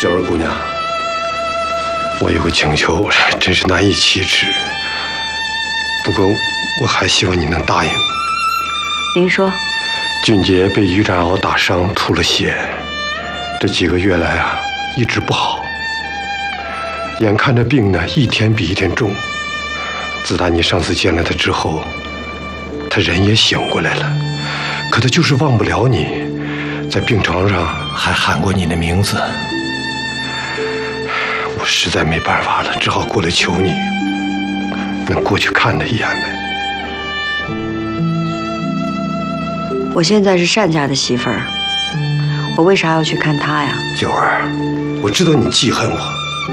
九儿姑娘，我有个请求，真是难以启齿。不过我还希望你能答应。 您说。 俊杰被于占鳌打伤，吐了血，这几个月来啊，一直不好。眼看着病呢，一天比一天重。自打你上次见了他之后，他人也醒过来了，可他就是忘不了你，在病床上还喊过你的名字。我实在没办法了，只好过来求你，能过去看他一眼呗。 我现在是单家的媳妇儿，我为啥要去看他呀？ 九儿，我知道你记恨我，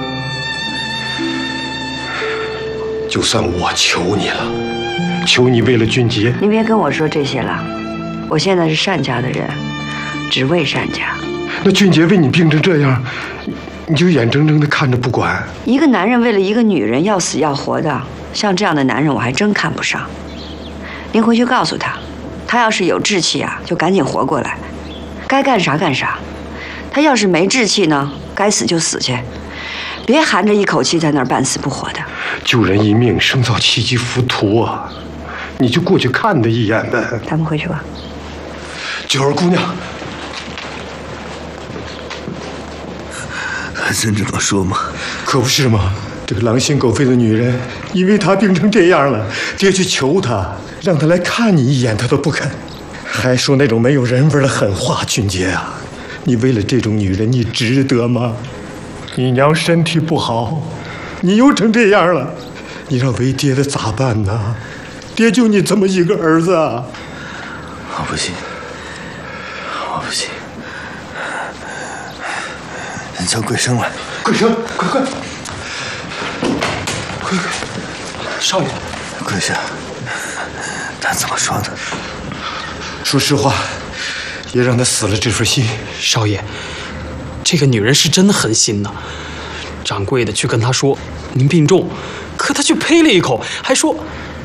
就算我求你了，求你为了俊杰。 您别跟我说这些了，我现在是单家的人，只为单家。 那俊杰为你病成这样，你就眼睁睁地看着不管？ 一个男人为了一个女人要死要活的，像这样的男人我还真看不上。您回去告诉他，他要是有志气啊，就赶紧活过来，该干啥干啥。他要是没志气呢，该死就死去，别含着一口气在那儿半死不活的。 救人一命，胜造七级浮屠啊！你就过去看他一眼呗。 咱们回去吧。 九儿姑娘， 还真这么说吗？ 可不是吗？这个狼心狗肺的女人，因为她病成这样了，爹去求她，让她来看你一眼，她都不肯，还说那种没有人味的狠话。俊杰啊，你为了这种女人，你值得吗？你娘身体不好，你又成这样了，你让为爹的咋办呢？爹就你这么一个儿子啊！ 我不信，我不信。你叫桂生来。 桂生，快！少爷， 桂生，他怎么说的？ 说实话，也让他死了这份心。 少爷，这个女人是真的狠心呐！掌柜的去跟她说您病重，可她却呸了一口，还说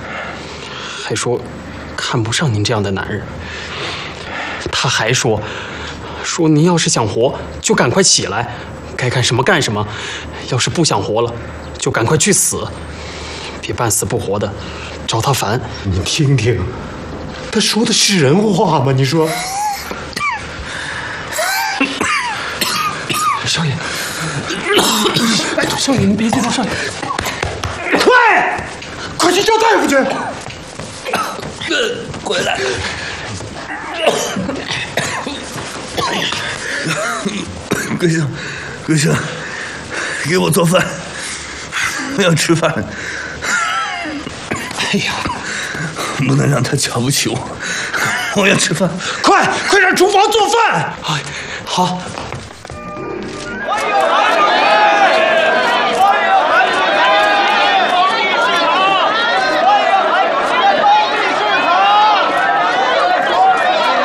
看不上您这样的男人。她还说您要是想活，就赶快起来，该干什么干什么；要是不想活了，就赶快去死，别半死不活的，找她烦。 你听听，他说的是人话吗？你说。 少爷，拜托少爷，您别激动，少爷， 快去叫大夫去！ 回来。桂生，给我做饭，我要吃饭。 哎呀， 不能让他瞧不起我，我要吃饭。 快让厨房做饭！ 哎，好。